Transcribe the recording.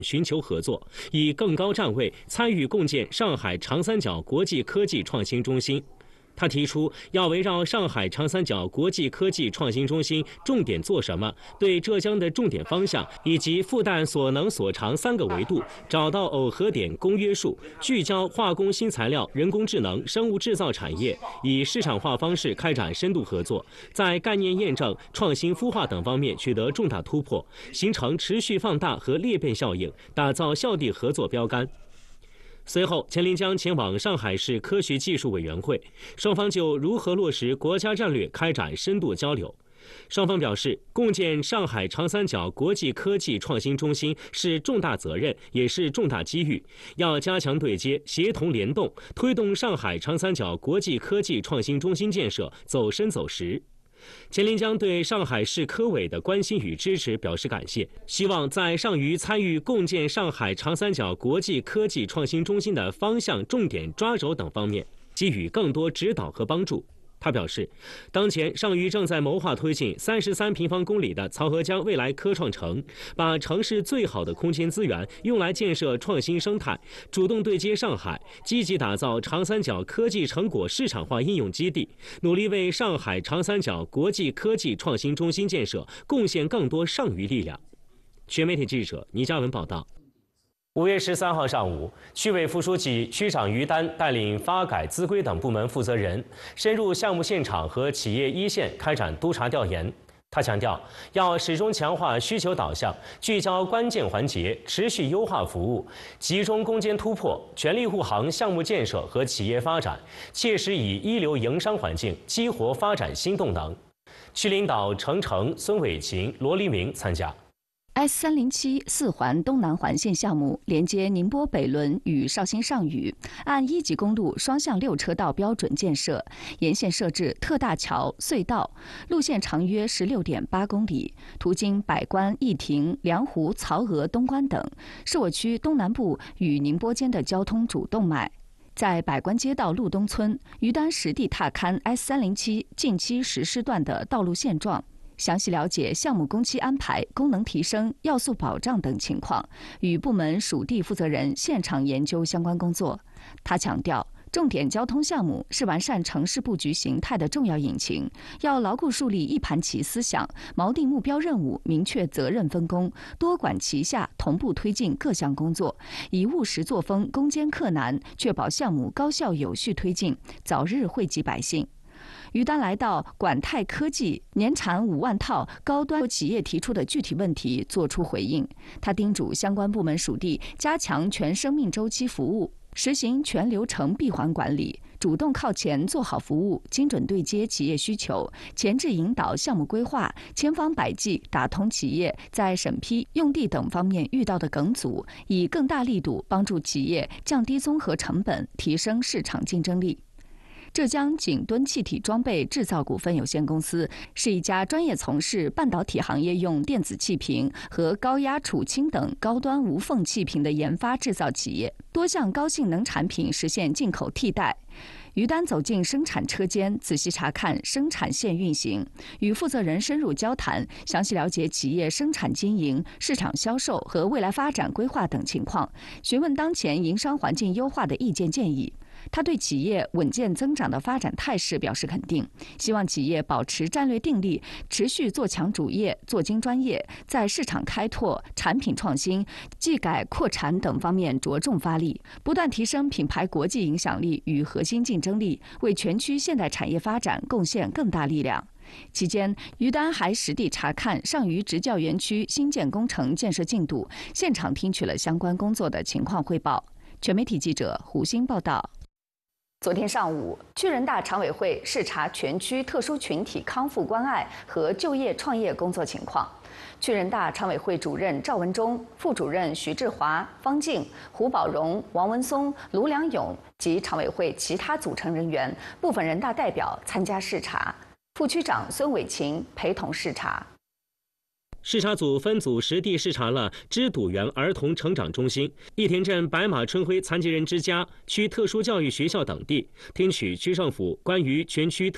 寻求合作，以更高站位参与共建上海长三角国际科技创新中心。他提出，要围绕上海长三角国际科技创新中心重点做什么，对浙江的重点方向以及复旦所能所长3个维度，找到耦合点、公约数，聚焦化工新材料、人工智能、生物制造产业，以市场化方式开展深度合作，在概念验证、创新孵化等方面取得重大突破，形成持续放大和裂变效应，打造校地合作标杆。随后，钱林江前往上海市科学技术委员会，双方就如何落实国家战略开展深度交流。双方表示，共建上海长三角国际科技创新中心是重大责任，也是重大机遇，要加强对接、协同联动，推动上海长三角国际科技创新中心建设走深走实。钱林江对上海市科委的关心与支持表示感谢，希望在尚于参与共建上海长三角国际科技创新中心的方向、重点抓轴等方面给予更多指导和帮助。他表示，当前上虞正在谋划推进33平方公里的漕河江未来科创城，把城市最好的空间资源用来建设创新生态，主动对接上海，积极打造长三角科技成果市场化应用基地，努力为上海长三角国际科技创新中心建设贡献更多上虞力量。全媒体记者倪嘉文报道。5月13号上午，区委副书记、区长于丹带领发改、资规等部门负责人深入项目现场和企业一线开展督查调研。他强调，要始终强化需求导向，聚焦关键环节，持续优化服务，集中攻坚突破，全力护航项目建设和企业发展，切实以一流营商环境激活发展新动能。区领导程程、孙伟琴、罗黎明参加。 S3074环东南环线项目连接宁波北仑与绍兴上虞，按1级公路双向6车道标准建设，沿线设置特大桥、隧道，路线长约16.8公里，途经百官、义亭、梁湖、曹娥、东关等，是我区东南部与宁波间的交通主动脉。在百官街道路东村，于丹实地踏勘 S307近期实施段的道路现状，详细了解项目工期安排、功能提升、要素保障等情况，与部门属地负责人现场研究相关工作。他强调，重点交通项目是完善城市布局形态的重要引擎，要牢固树立一盘棋思想，锚定目标任务，明确责任分工，多管齐下，同步推进各项工作，以务实作风攻坚克难，确保项目高效有序推进，早日惠及百姓。于丹来到管泰科技年产5万套高端企业提出的具体问题作出回应。他叮嘱相关部门属地加强全生命周期服务，实行全流程闭环管理，主动靠前做好服务，精准对接企业需求，前置引导项目规划，千方百计打通企业在审批、用地等方面遇到的梗阻，以更大力度帮助企业降低综合成本，提升市场竞争力。浙江景敦气体装备制造股份有限公司是一家专业从事半导体行业用电子气瓶和高压储氢等高端无缝气瓶的研发制造企业，多项高性能产品实现进口替代。于丹走进生产车间，仔细查看生产线运行，与负责人深入交谈，详细了解企业生产经营、市场销售和未来发展规划等情况，询问当前营商环境优化的意见建议。他对企业稳健增长的发展态势表示肯定，希望企业保持战略定力，持续做强主业、做精专业，在市场开拓、产品创新、技改扩产等方面着重发力，不断提升品牌国际影响力与核心竞争力，为全区现代产业发展贡献更大力量。期间，于丹还实地查看上虞职教园区新建工程建设进度，现场听取了相关工作的情况汇报。全媒体记者胡鑫报道。昨天上午，区人大常委会视察全区特殊群体康复关爱和就业创业工作情况。区人大常委会主任赵文忠、副主任徐志华、方静、胡宝荣、王文松、卢良勇及常委会其他组成人员、部分人大代表参加视察，副区长孙伟琴陪同视察。 视察组分组实地视察了知笃园儿童成长中心、义田镇白马春晖残疾人之家、区特殊教育学校等地，听取区政府关于全区